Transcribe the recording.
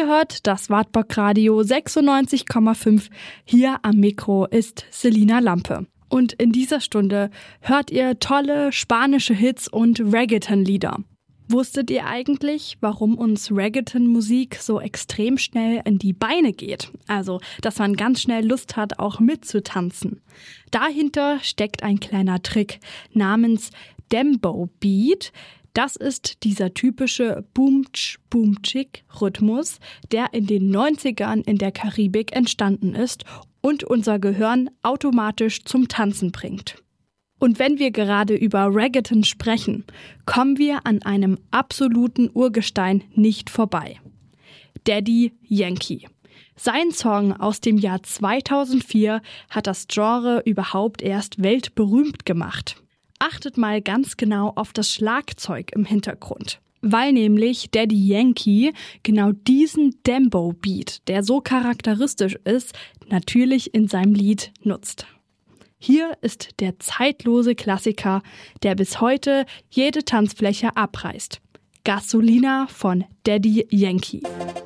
Ihr hört das Wartburg Radio 96,5. Hier am Mikro ist Selina Lampe. Und in dieser Stunde hört ihr tolle spanische Hits und Reggaeton-Lieder. Wusstet ihr eigentlich, warum uns Reggaeton-Musik so extrem schnell in die Beine geht? Also, dass man ganz schnell Lust hat, auch mitzutanzen. Dahinter steckt ein kleiner Trick namens Dembow Beat. Das ist dieser typische Boom-Tsch-Boom-Tschik-Rhythmus, der in den 90ern in der Karibik entstanden ist und unser Gehirn automatisch zum Tanzen bringt. Und wenn wir gerade über Reggaeton sprechen, kommen wir an einem absoluten Urgestein nicht vorbei. Daddy Yankee. Sein Song aus dem Jahr 2004 hat das Genre überhaupt erst weltberühmt gemacht. Achtet mal ganz genau auf das Schlagzeug im Hintergrund. Weil nämlich Daddy Yankee genau diesen Dembow Beat, der so charakteristisch ist, natürlich in seinem Lied nutzt. Hier ist der zeitlose Klassiker, der bis heute jede Tanzfläche abreißt. Gasolina von Daddy Yankee.